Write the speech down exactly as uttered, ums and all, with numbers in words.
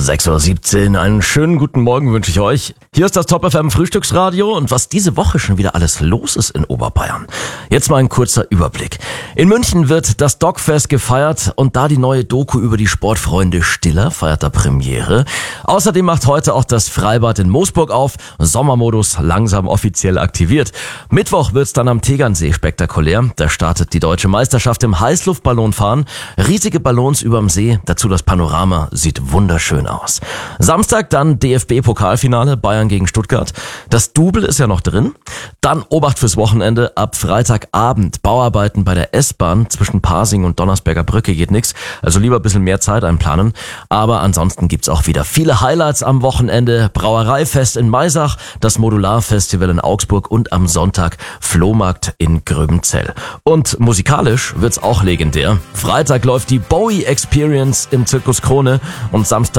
sechs Uhr siebzehn, einen schönen guten Morgen wünsche ich euch. Hier ist das Top F M Frühstücksradio und was diese Woche schon wieder alles los ist in Oberbayern. Jetzt mal ein kurzer Überblick. In München wird das Dogfest gefeiert und da die neue Doku über die Sportfreunde Stiller feiert da Premiere. Außerdem macht heute auch das Freibad in Moosburg auf, Sommermodus langsam offiziell aktiviert. Mittwoch wird's dann am Tegernsee spektakulär. Da startet die deutsche Meisterschaft im Heißluftballonfahren. Riesige Ballons überm See, dazu das Panorama, sieht wunderschön aus. Samstag dann D F B-Pokalfinale, Bayern gegen Stuttgart. Das Double ist ja noch drin. Dann Obacht fürs Wochenende, ab Freitagabend Bauarbeiten bei der S-Bahn zwischen Pasing und Donnersberger Brücke geht nix. Also lieber ein bisschen mehr Zeit einplanen. Aber ansonsten gibt's auch wieder viele Highlights am Wochenende. Brauereifest in Maisach, das Modularfestival in Augsburg und am Sonntag Flohmarkt in Gröbenzell. Und musikalisch wird's auch legendär. Freitag läuft die Bowie Experience im Zirkus Krone und Samstag